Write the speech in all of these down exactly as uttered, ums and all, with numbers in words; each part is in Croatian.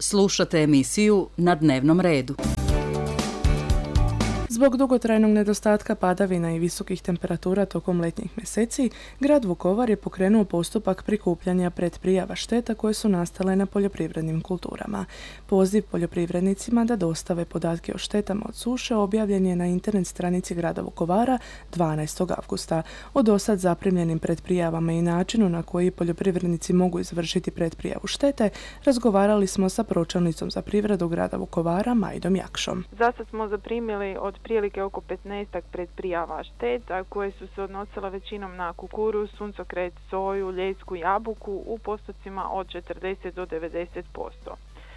Slušate emisiju Na dnevnom redu. Zbog dugotrajnog nedostatka padavina i visokih temperatura tokom letnjih mjeseci, grad Vukovar je pokrenuo postupak prikupljanja predprijava šteta koje su nastale na poljoprivrednim kulturama. Poziv poljoprivrednicima da dostave podatke o štetama od suše objavljen je na internet stranici grada Vukovara dvanaestog avgusta. O dosad zaprimljenim predprijavama i načinu na koji poljoprivrednici mogu izvršiti predprijavu štete razgovarali smo sa pročelnicom za privredu grada Vukovara Majdom Jakšom. Zasad smo zaprimili od prilike oko petnaestak predprijava šteta koje su se odnosile većinom na kukuruz, suncokret, soju, ljesku, jabuku u postocima od četrdeset do devedeset posto.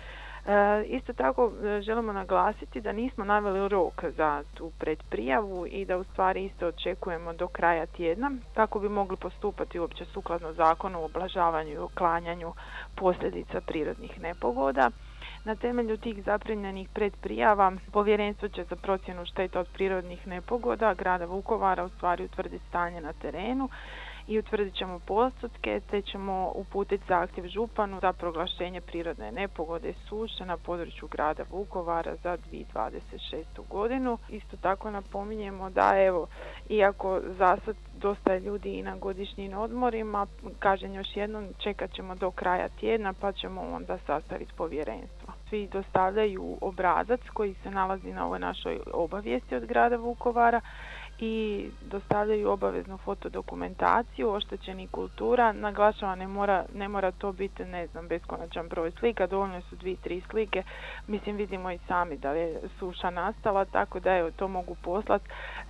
E, isto tako želimo naglasiti da nismo naveli rok za tu predprijavu i da u stvari isto očekujemo do kraja tjedna kako bi mogli postupati uopće sukladno zakonu o ublažavanju i uklanjanju posljedica prirodnih nepogoda. Na temelju tih zaprimljenih predprijava Povjerenstvo će za procjenu šteta od prirodnih nepogoda grada Vukovara u stvari utvrditi stanje na terenu i utvrdit ćemo postotke te ćemo uputiti zahtjev županu za proglašenje prirodne nepogode suše na području grada Vukovara za dvije tisuće dvadeset šestu godinu. Isto tako napominjemo da evo, iako zasad dosta ljudi i na godišnjim odmorima, kažem još jednom, čekat ćemo do kraja tjedna pa ćemo onda sastaviti povjerenstvo. Svi dostavljaju obrazac koji se nalazi na ovoj našoj obavijesti od grada Vukovara i dostavljaju obaveznu fotodokumentaciju oštećenih kultura. Naglašavam, ne mora, ne mora to biti, ne znam, beskonačan broj slika, dovoljno su dvije, tri slike. Mislim, vidimo i sami da je suša nastala, tako da evo, to mogu poslati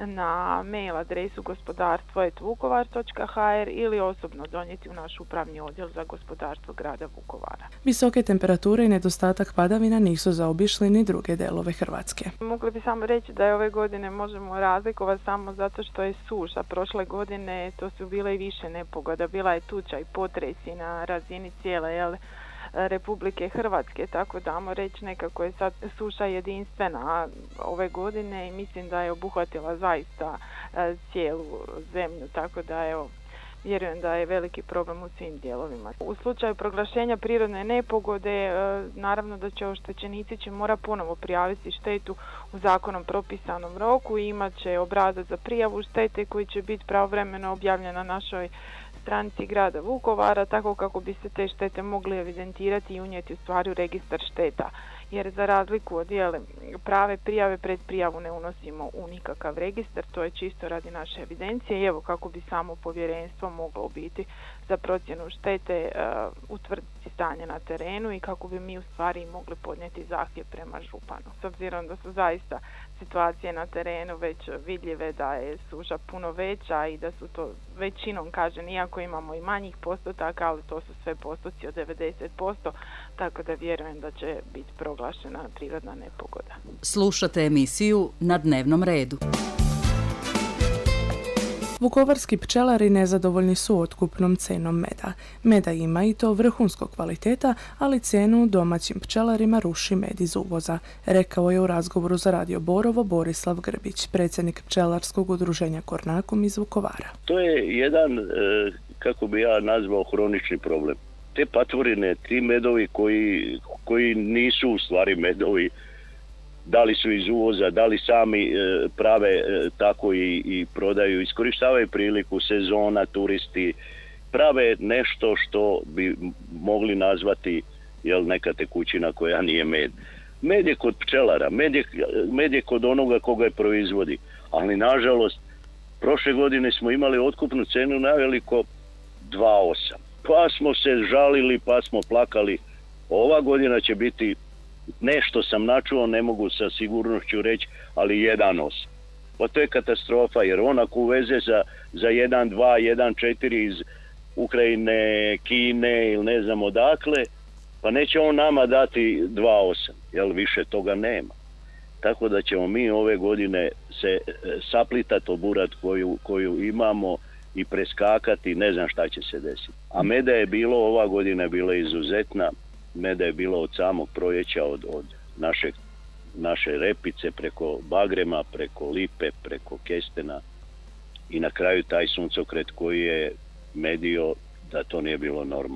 na mail adresu gospodarstvo at vukovar točka ha er ili osobno donijeti u naš upravni odjel za gospodarstvo grada Vukovara. Visoke temperature i nedostatak padavina nisu zaobišli ni druge delove Hrvatske. Mogli bi samo reći da je ove godine možemo razlikovati samo zato što je suša. Prošle godine to su bile i više nepogoda. Bila je tuča i potresi na razini cijele jel, Republike Hrvatske, tako da ajmo reći nekako je sad suša jedinstvena ove godine i mislim da je obuhvatila zaista cijelu zemlju, tako da evo, vjerujem da je veliki problem u svim dijelovima. U slučaju proglašenja prirodne nepogode, naravno da će oštećenici će mora ponovo prijaviti štetu u zakonom propisanom roku i imat će obrazac za prijavu štete koji će biti pravovremeno objavljen na našoj stranici grada Vukovara, tako kako bi se te štete mogli evidentirati i unijeti u stvari u registar šteta. Jer za razliku od jele, prave prijave pred prijavu ne unosimo u nikakav registar, to je čisto radi naše evidencije i evo kako bi samo povjerenstvo moglo biti za procjenu štete uh, utvrditi stanje na terenu i kako bi mi u stvari mogli podnijeti zahtjev prema županu. S obzirom da su zaista situacije na terenu već vidljive da je suša puno veća i da su to većinom, kažem, iako imamo i manjih postotaka, ali to su sve postoci od devedeset posto, tako da vjerujem da će biti proglašena prirodna nepogoda. Slušate emisiju Na dnevnom redu. Vukovarski pčelari nezadovoljni su otkupnom cenom meda. Meda ima i to vrhunskog kvaliteta, ali cijenu domaćim pčelarima ruši med iz uvoza, rekao je u razgovoru za Radio Borovo Borislav Grbić, predsjednik pčelarskog udruženja Kornakum iz Vukovara. To je jedan, kako bi ja nazvao, hronični problem. Te patvorine, ti medovi koji, koji nisu u stvari medovi, da li su iz uvoza, da li sami e, prave e, tako i, i prodaju, iskorištavaju priliku, sezona, turisti, prave nešto što bi mogli nazvati jel, neka tekućina koja nije med. Med je kod pčelara, med je, med je kod onoga koga je proizvodi, ali nažalost prošle godine smo imali otkupnu cenu na veliko dva zarez osam. Pa smo se žalili, pa smo plakali. Ova godina će biti, nešto sam načuo, ne mogu sa sigurnošću reći, ali jedan zarez osam. Pa to je katastrofa, jer on ako uveze za, za jedan dva, jedan četiri iz Ukrajine, Kine ili ne znam odakle, pa neće on nama dati dva zarez osam, jer više toga nema. Tako da ćemo mi ove godine se saplitati oburat koju, koju imamo i preskakati, ne znam šta će se desiti. A meda je bilo, ova godina je bila izuzetna, meda je bilo od samog proljeća, od, od našeg, naše repice, preko bagrema, preko lipe, preko kestena i na kraju taj suncokret koji je medio da to nije bilo normalno.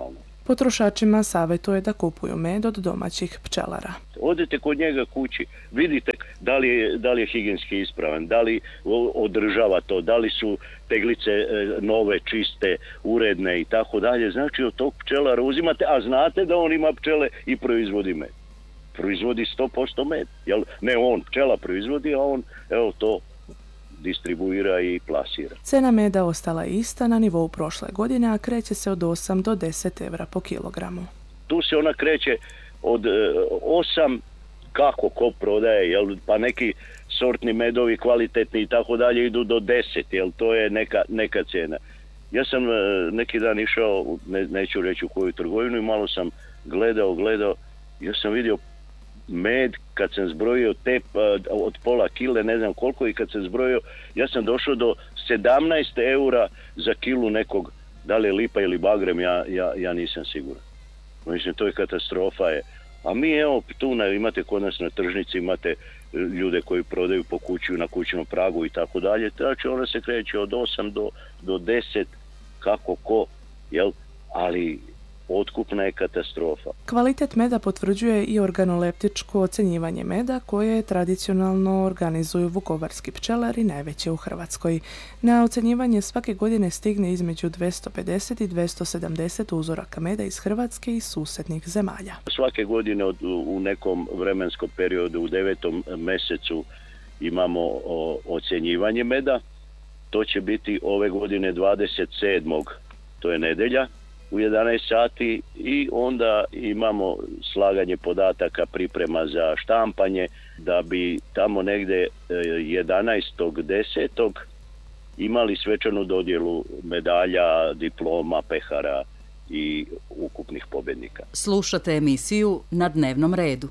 Potrošačima savjetuje da kupuju med od domaćih pčelara. Odete kod njega kući, vidite da li je, da li je higijenski ispravan, da li održava to, da li su teglice nove, čiste, uredne i tako dalje. Znači od tog pčelara uzimate, a znate da on ima pčele i proizvodi med. Proizvodi sto posto med. Jel? Ne on, pčela proizvodi, a on evo to distribuira i plasira. Cena meda ostala ista na nivou prošle godine, a kreće se od osam do deset evra po kilogramu. Tu se ona kreće od osam, kako ko prodaje, jel, pa neki sortni medovi, kvalitetni i tako dalje idu do deset, jel, to je neka, neka cena. Ja sam neki dan išao, ne, neću reći u koju trgovinu, i malo sam gledao, gledao, ja sam vidio med, kad sam zbrojio te od pola kile, ne znam koliko, i kad sam zbrojio, ja sam došao do sedamnaest eura za kilu nekog, da li je lipa ili bagrem, ja, ja, ja nisam siguran. Mislim, to je katastrofa je. A mi evo tu na, imate kod nas na tržnici, imate ljude koji prodaju po kući, na kućnom pragu i tako dalje. Znači ona se kreće od osam do, do deset, kako ko, jel? Ali otkupna je katastrofa. Kvalitet meda potvrđuje i organoleptičko ocjenjivanje meda koje tradicionalno organizuju vukovarski pčelari, najveće u Hrvatskoj. Na ocjenjivanje svake godine stigne između dvjesto pedeset i dvjesto sedamdeset uzoraka meda iz Hrvatske i susjednih zemalja. Svake godine od, u nekom vremenskom periodu, u devetom mjesecu, imamo o, ocjenjivanje meda. To će biti ove godine dvadeset sedmog to je nedjelja, u jedanaest sati, i onda imamo slaganje podataka, priprema za štampanje, da bi tamo negdje jedanaestog desetog imali svečanu dodjelu medalja, diploma, pehara i ukupnih pobjednika. Slušate emisiju Na dnevnom redu.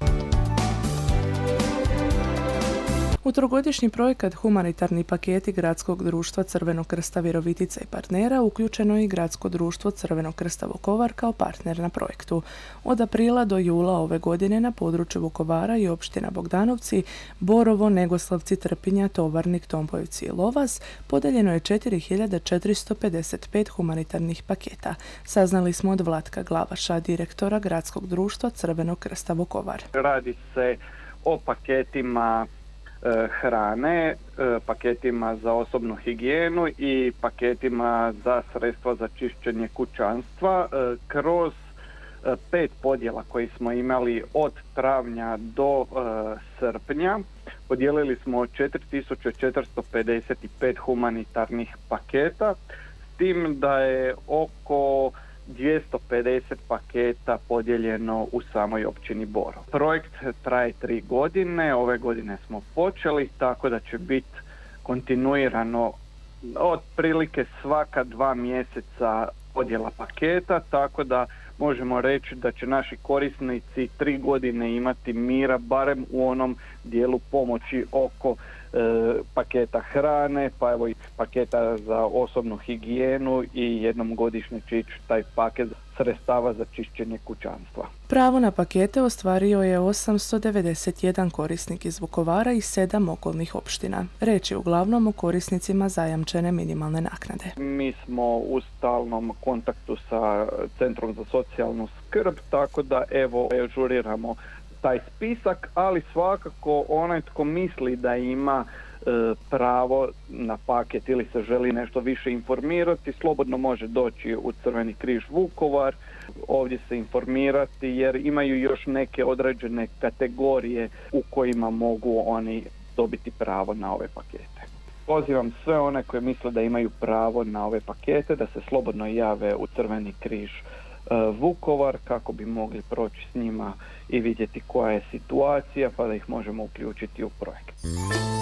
U trogodišnji projekat Humanitarni paketi Gradskog društva Crvenog krsta Virovitica i partnera uključeno je i Gradsko društvo Crvenog krsta Vukovar kao partner na projektu. Od aprila do jula ove godine na području Vukovara i opština Bogdanovci, Borovo, Negoslavci, Trpinja, Tovarnik, Tompojevci i Lovas podeljeno je četiri hiljade četiristo pedeset pet humanitarnih paketa. Saznali smo od Vlatka Glavaša, direktora Gradskog društva Crvenog krsta Vukovar. Radi se o paketima hrane, paketima za osobnu higijenu i paketima za sredstva za čišćenje kućanstva. Kroz pet podjela koji smo imali od travnja do srpnja podijelili smo četiri tisuće četiristo pedeset pet humanitarnih paketa, s tim da je oko dvjesto pedeset paketa podijeljeno u samoj općini Borovo. Projekt traje tri godine, ove godine smo počeli, tako da će biti kontinuirano otprilike svaka dva mjeseca podjela paketa, tako da možemo reći da će naši korisnici tri godine imati mira, barem u onom dijelu pomoći oko e, paketa hrane, pa evo i paketa za osobnu higijenu i jednom godišnje će ići taj paket sredstava za čišćenje kućanstva. Pravo na pakete ostvario je osamsto devedeset jedan korisnik iz Vukovara i sedam okolnih opština. Riječ je uglavnom o korisnicima zajamčene minimalne naknade. Mi smo u stalnom kontaktu sa Centrom za socijalnu skrb, tako da evo ažuriramo taj spisak, ali svakako onaj tko misli da ima e, pravo na paket ili se želi nešto više informirati, slobodno može doći u Crveni križ Vukovar, ovdje se informirati, jer imaju još neke određene kategorije u kojima mogu oni dobiti pravo na ove pakete. Pozivam sve one koji misle da imaju pravo na ove pakete da se slobodno jave u Crveni križ Vukovar kako bi mogli proći s njima i vidjeti koja je situacija, pa da ih možemo uključiti u projekt.